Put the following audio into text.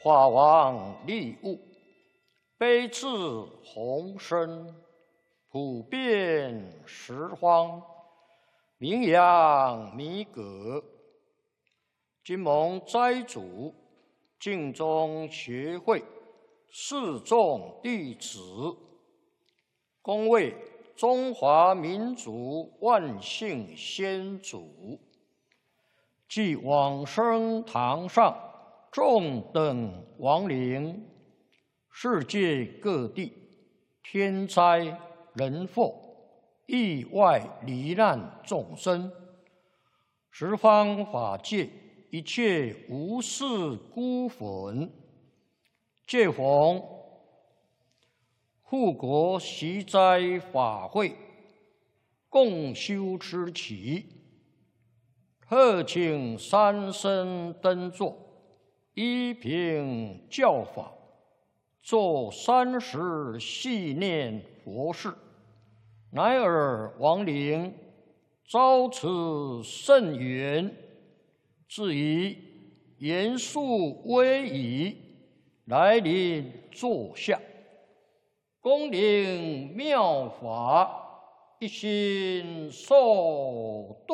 法王利物，悲智宏深，普遍十方，名扬弥革。今蒙斋主净宗学会四众弟子，恭为中华民族万姓先祖，即往生堂上众等亡灵，世界各地天灾人祸、意外罹难众生，十方法界一切无事孤魂，借逢护国习斋法会，共修持期，特请三僧登座，依凭教法，做30系念佛事，乃尔亡灵遭此甚缘，至以严肃威仪来临座下，恭领妙法，一心受度。